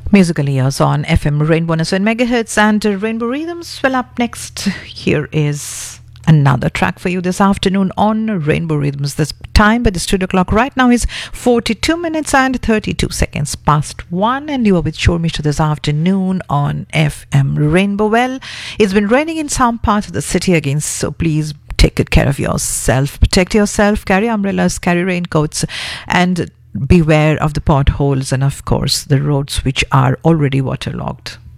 Musically yours on FM Rainbow 107 megahertz and Rainbow Rhythms. Well, up next, here is another track for you this afternoon on Rainbow Rhythms. This time by the studio clock right now is 42 minutes and 32 seconds past 1, and you are with Shormisha this afternoon on FM Rainbow. Well, it's been raining in some parts of the city again, so please take good care of yourself, protect yourself, carry umbrellas, carry raincoats, and beware of the potholes and of course the roads which are already waterlogged.